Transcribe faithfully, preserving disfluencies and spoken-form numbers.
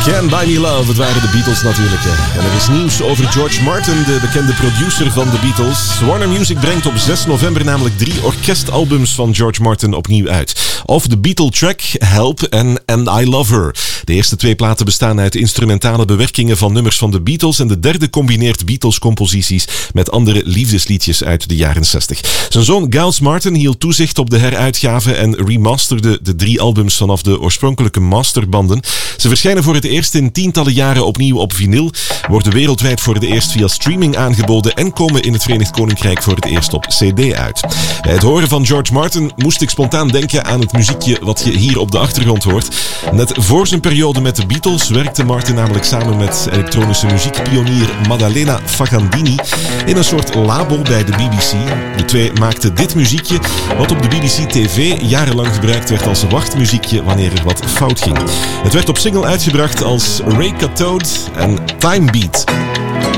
Can't Buy Me Love, het waren de Beatles natuurlijk. Hè. En er is nieuws over George Martin, de bekende producer van de Beatles. Warner Music brengt op zes november namelijk drie orkestalbums van George Martin opnieuw uit. Of de Beatle-track Help en And I Love Her. De eerste twee platen bestaan uit instrumentale bewerkingen van nummers van de Beatles en de derde combineert Beatles-composities met andere liefdesliedjes uit de jaren zestig. Zijn zoon Giles Martin hield toezicht op de heruitgave en remasterde de drie albums vanaf de oorspronkelijke masterbanden. Ze verschijnen voor het eerst in tientallen jaren opnieuw op vinyl, worden wereldwijd voor het eerst via streaming aangeboden en komen in het Verenigd Koninkrijk voor het eerst op cd uit. Bij het horen van George Martin moest ik spontaan denken aan het muziekje wat je hier op de achtergrond hoort. Net voor zijn periode met de Beatles werkte Martin namelijk samen met elektronische muziekpionier Maddalena Fagandini in een soort labo bij de B B C. De twee maakten dit muziekje wat op de B B C T V jarenlang gebruikt werd als wachtmuziekje wanneer er wat fout ging. Het werd op single uitgebracht als Ray Cut Toad en Time Beat.